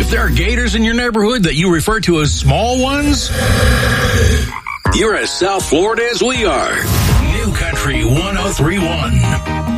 If there are gators in your neighborhood that you refer to as small ones, you're as South Florida as we are. New Country 103.1.